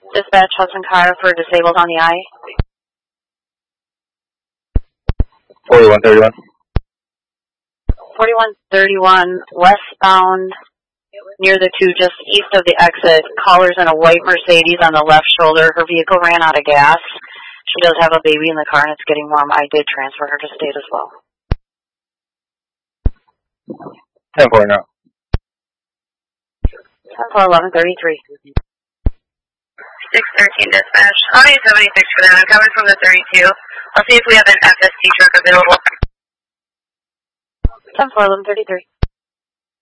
Dispatch Hudson car for disabled on the I. 4131. 4131 westbound near the 2 just east of the exit. Caller's in a white Mercedes on the left shoulder. Her vehicle ran out of gas. She does have a baby in the car and it's getting warm. I did transfer her to state as well. 10-4 now. 10-4-11-33. 613 dispatch. On 876 for that. I'm coming from the 32. I'll see if we have an FST truck available. 10-4-11-33.